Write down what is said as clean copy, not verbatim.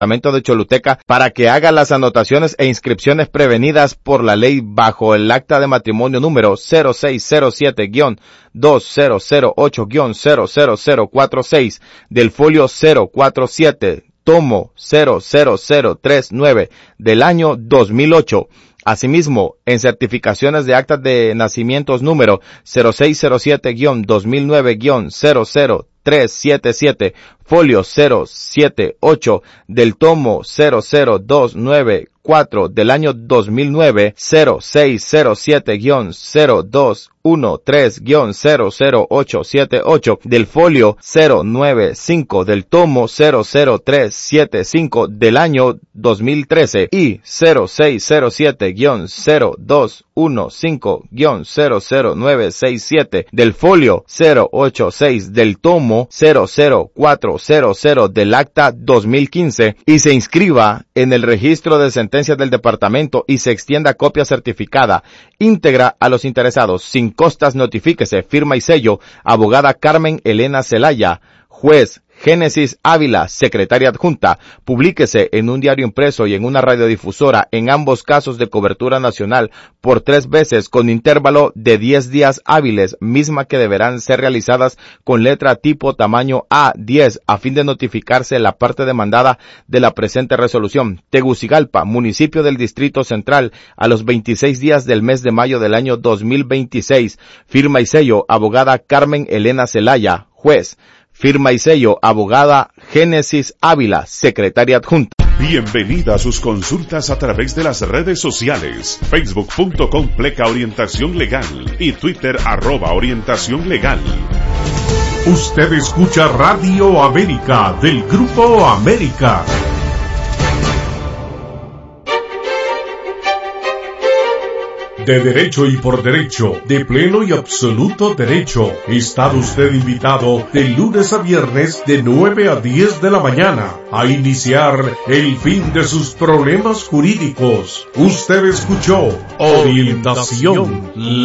departamento de Choluteca para que haga las anotaciones e inscripciones prevenidas por la ley bajo el acta de matrimonio número 0607-2008-00046 del folio 047, tomo 00039 del año 2008. Asimismo, en certificaciones de actas de nacimientos número 0607-2009-00377, folio 078 del tomo 00294 del año 2009, 0607-0213-00878 del folio 095 del tomo 00375 del año 2013 y 0607-0215-00967 del folio 086 del tomo 00400 del acta 2015 y se inscriba en el registro de sentencias del departamento y se extienda copia certificada íntegra a los interesados. Sin costas, notifíquese, firma y sello, abogada Carmen Elena Zelaya, juez Génesis Ávila, secretaria adjunta. Publíquese en un diario impreso y en una radiodifusora, en ambos casos de cobertura nacional, por 3 veces con intervalo de 10 días hábiles, misma que deberán ser realizadas con letra tipo tamaño A10 a fin de notificarse la parte demandada de la presente resolución. Tegucigalpa, municipio del Distrito Central, a los 26 días del mes de mayo del año 2026. Firma y sello, abogada Carmen Elena Zelaya, juez. Firma y sello, abogada Génesis Ávila, secretaria adjunta. Bienvenida a sus consultas a través de las redes sociales, facebook.com Pleca Orientación Legal y Twitter @Orientación Legal. Usted escucha Radio América del Grupo América. De derecho y por derecho, de pleno y absoluto derecho, está usted invitado de lunes a viernes de 9 a 10 de la mañana a iniciar el fin de sus problemas jurídicos. Usted escuchó Orientación